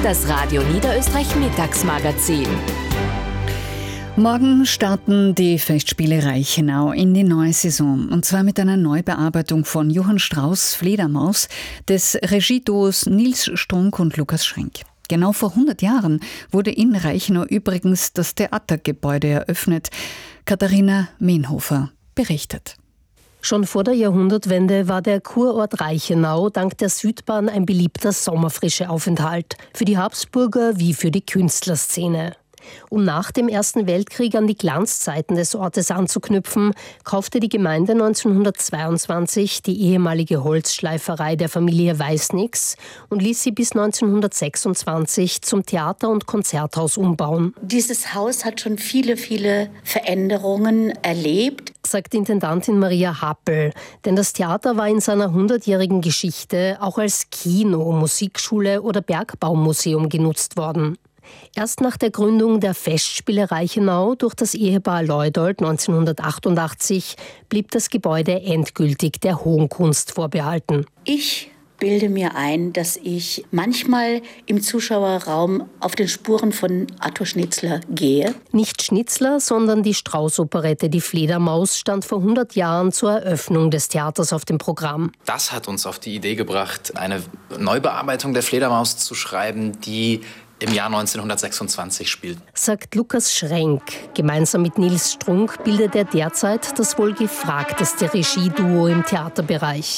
Das Radio Niederösterreich Mittagsmagazin. Morgen starten die Festspiele Reichenau in die neue Saison. Und zwar mit einer Neubearbeitung von Johann Strauss' Fledermaus des Regieduos Nils Strunk und Lukas Schrenk. Genau vor 100 Jahren wurde in Reichenau übrigens das Theatergebäude eröffnet. Katharina Mehnhofer berichtet. Schon vor der Jahrhundertwende war der Kurort Reichenau dank der Südbahn ein beliebter Sommerfrische-Aufenthalt für die Habsburger wie für die Künstlerszene. Um nach dem Ersten Weltkrieg an die Glanzzeiten des Ortes anzuknüpfen, kaufte die Gemeinde 1922 die ehemalige Holzschleiferei der Familie Weißnix und ließ sie bis 1926 zum Theater- und Konzerthaus umbauen. Dieses Haus hat schon viele Veränderungen erlebt, sagt Intendantin Maria Happel. Denn das Theater war in seiner 100-jährigen Geschichte auch als Kino, Musikschule oder Bergbaumuseum genutzt worden. Erst nach der Gründung der Festspiele Reichenau durch das Ehepaar Leudold 1988 blieb das Gebäude endgültig der Hohen Kunst vorbehalten. Ich bilde mir ein, dass ich manchmal im Zuschauerraum auf den Spuren von Arthur Schnitzler gehe. Nicht Schnitzler, sondern die Strauß-Operette Die Fledermaus stand vor 100 Jahren zur Eröffnung des Theaters auf dem Programm. Das hat uns auf die Idee gebracht, eine Neubearbeitung der Fledermaus zu schreiben, die im Jahr 1926 spielt, sagt Lukas Schrenk. Gemeinsam mit Nils Strunk bildet er derzeit das wohl gefragteste Regieduo im Theaterbereich.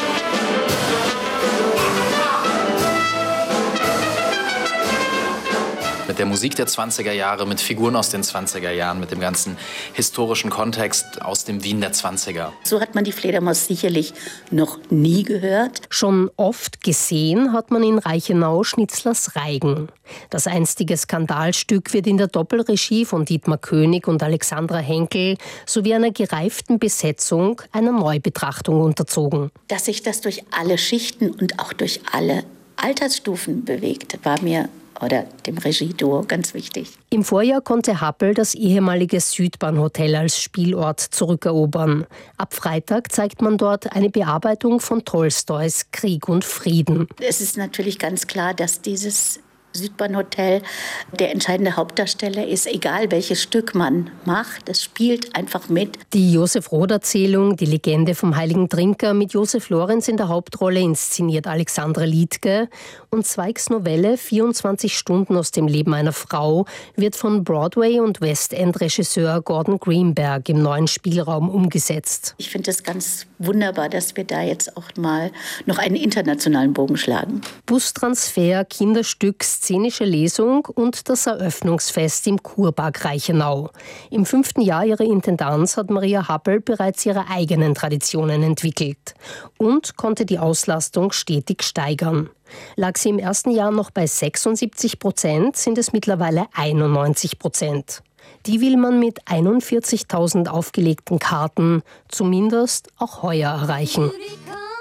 Mit der Musik der 20er Jahre, mit Figuren aus den 20er Jahren, mit dem ganzen historischen Kontext aus dem Wien der 20er. So hat man die Fledermaus sicherlich noch nie gehört. Schon oft gesehen hat man in Reichenau Schnitzlers Reigen. Das einstige Skandalstück wird in der Doppelregie von Dietmar König und Alexandra Henkel sowie einer gereiften Besetzung einer Neubetrachtung unterzogen. Dass sich das durch alle Schichten und auch durch alle Altersstufen bewegt, war mir oder dem Regieduo ganz wichtig. Im Vorjahr konnte Happel das ehemalige Südbahnhotel als Spielort zurückerobern. Ab Freitag zeigt man dort eine Bearbeitung von Tolstois Krieg und Frieden. Es ist natürlich ganz klar, dass dieses Südbahnhotel der entscheidende Hauptdarsteller ist, egal welches Stück man macht, es spielt einfach mit. Die Josef-Roth-Erzählung, die Legende vom Heiligen Trinker mit Josef Lorenz in der Hauptrolle, inszeniert Alexandra Liedtke. Und Zweigs Novelle 24 Stunden aus dem Leben einer Frau wird von Broadway- und Westend-Regisseur Gordon Greenberg im neuen Spielraum umgesetzt. Ich finde es ganz wunderbar, dass wir da jetzt auch mal noch einen internationalen Bogen schlagen. Bustransfer, Kinderstück, szenische Lesung und das Eröffnungsfest im Kurpark Reichenau. Im 5. Jahr ihrer Intendanz hat Maria Happel bereits ihre eigenen Traditionen entwickelt und konnte die Auslastung stetig steigern. Lag sie im ersten Jahr noch bei 76%, sind es mittlerweile 91%. Die will man mit 41.000 aufgelegten Karten zumindest auch heuer erreichen.